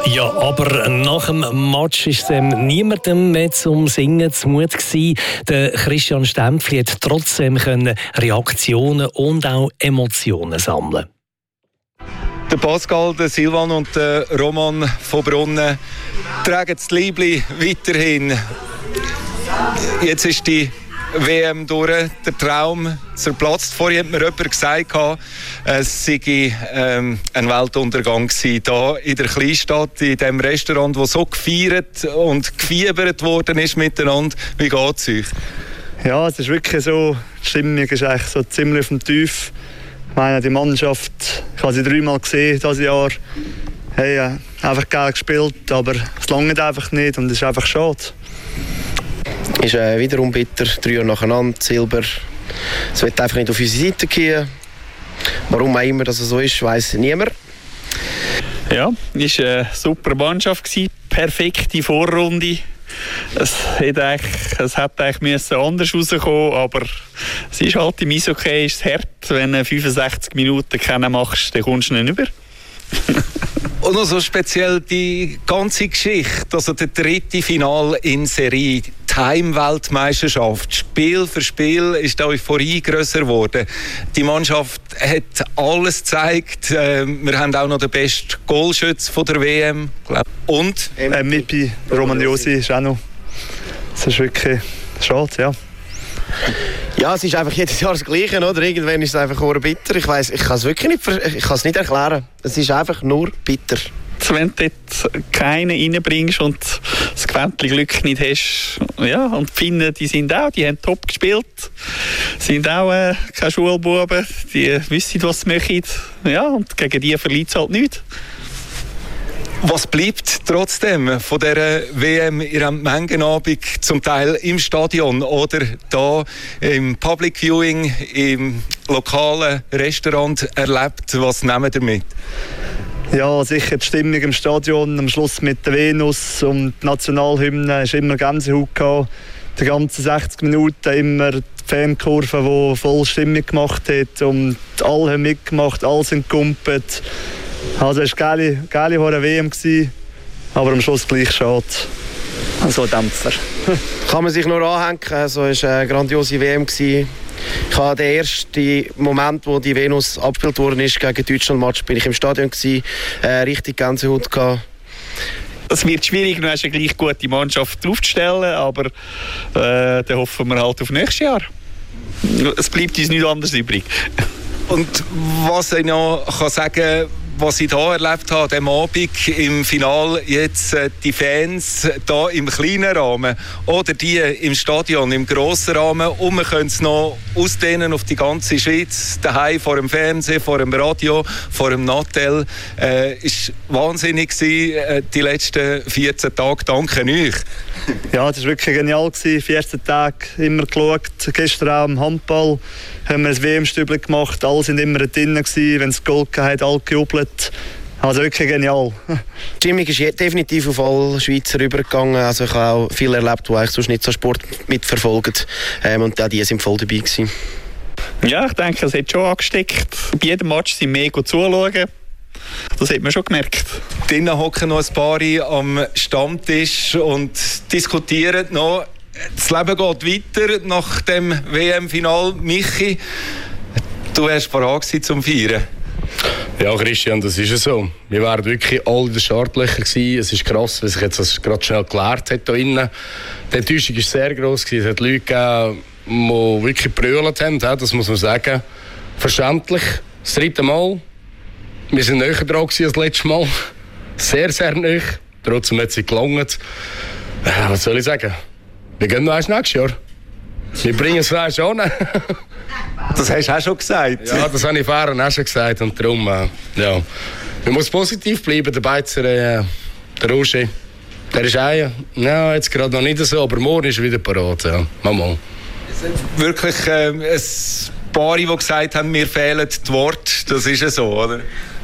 Ja, aber nach dem Match war es niemandem mehr zum Singen zumute gewesen. Der Christian Stempfli hat trotzdem Reaktionen und auch Emotionen sammeln. Der Pascal, der Silvan und der Roman von Brunnen tragen das Liebli weiterhin. Jetzt ist die WM durch, der Traum zerplatzt. Vorher hat mir jemand gesagt, es sei ein Weltuntergang gewesen, hier in der Kleinstadt, in diesem Restaurant, wo so gefeiert und gefiebert worden ist miteinander. Wie geht es euch? Ja, es ist wirklich so, die Stimmung ist eigentlich so ziemlich auf dem Tief. Ich meine, die Mannschaft, ich habe sie 3-mal gesehen dieses Jahr, haben einfach geil gespielt, aber es langt einfach nicht und es ist einfach schade. Ist wiederum bitter, 3 Jahre nacheinander, Silber. Es wird einfach nicht auf unsere Seite gehen. Warum auch immer das so ist, weiss niemand. Ja, es war eine super Mannschaft, perfekte Vorrunde. Es hätte eigentlich anders rauskommen, aber es ist halt im Eishockey ist es hart. Wenn du 65 Minuten keinen machst, dann kommst du nicht über. Und noch so speziell die ganze Geschichte, also der 3. Final in Serie, die Heimweltmeisterschaft. Spiel für Spiel ist die Euphorie grösser geworden. Die Mannschaft hat alles gezeigt. Wir haben auch noch den besten Goalschütz der WM. Und? MVP, Roman Josi ist auch noch. Das ist wirklich schade, ja. Ja, es ist einfach jedes Jahr das Gleiche, oder? Irgendwann ist es einfach nur bitter. Ich weiss, ich kann es wirklich nicht erklären. Es ist einfach nur bitter. Wenn du jetzt keinen reinbringst und das Quäntchen Glück nicht hast, ja, und die Finnen, die haben top gespielt, sind auch keine Schulbuben, die wissen, was sie möchten, ja, und gegen die verliert es halt nichts. Was bleibt trotzdem von dieser WM? Ihr habt Mengenabend zum Teil im Stadion oder da im Public Viewing, im lokalen Restaurant erlebt. Was nehmt ihr mit? Ja, sicher die Stimmung im Stadion, am Schluss mit der Venus und die Nationalhymne, ist immer Gänsehaut gehabt. Die ganzen 60 Minuten immer die Fankurve, die voll Stimmung gemacht hat und alle haben mitgemacht, alle sind gekumpelt. Also es war eine geile WM, aber am Schluss gleich schade. So ein Dämpfer. Kann man sich nur anhängen, also es war eine grandiose WM. Ich habe den ersten Moment, wo die Venus abgespielt worden ist, gegen Deutschland-Match, bin ich im Stadion gewesen, richtig Gänsehaut gehabt. Es wird schwierig, du hast eine gleich gute Mannschaft aufzustellen, aber dann hoffen wir halt auf nächstes Jahr. Es bleibt uns nichts anderes übrig. Und was ich noch sagen kann, was ich hier erlebt habe, dem Abend im Finale, jetzt die Fans hier im kleinen Rahmen oder die im Stadion im grossen Rahmen, und wir können es noch ausdehnen auf die ganze Schweiz, daheim vor dem Fernsehen, vor dem Radio, vor dem Nattel. Es war wahnsinnig gewesen, die letzten 14 Tage. Danke euch. Ja, das war wirklich genial gewesen. 14 Tage immer geschaut. Gestern auch im Handball haben wir ein WM-Stübchen gemacht. Alle waren immer drin gewesen. Wenn es Goal gab, alle gejubelt. Also wirklich genial. Die Stimmung ist definitiv auf alle Schweizer rübergegangen. Also ich habe auch viel erlebt, die eigentlich sonst nicht so Sport mitverfolgen. Und auch die sind voll dabei gewesen. Ja, ich denke, es hat schon angesteckt. Bei jedem Match sind mega zuschauen. Das hat man schon gemerkt. Drinnen hocken noch ein paar am Stammtisch und diskutieren noch. Das Leben geht weiter nach dem WM-Final. Michi, du warst parat zum Feiern. Ja, Christian, das ist so. Wir waren wirklich alle in den Startlöchern gewesen. Es ist krass, wie sich jetzt das gerade schnell geklärt hat hier innen. Die Enttäuschung war sehr gross. Es hat Leute gegeben, die wirklich gebrüllt haben, das muss man sagen. Verständlich. Das 3. Mal. Wir waren näher dran als das letzte Mal. Sehr, sehr näher. Trotzdem hat es gelangt. Was soll ich sagen? Wir gehen noch nächstes Jahr. Wir bringen es vielleicht schon. Das hast du auch schon gesagt. Ja, das habe ich vorhin auch schon gesagt. Und darum, ja. Man muss positiv bleiben. Der Beizer, der Roger, der ist ja, jetzt gerade noch nicht so, aber morgen ist er wieder parat. Ja. Mal. Wirklich ein paar, die gesagt haben, mir fehlen die Worte. Das ist ja so, oder?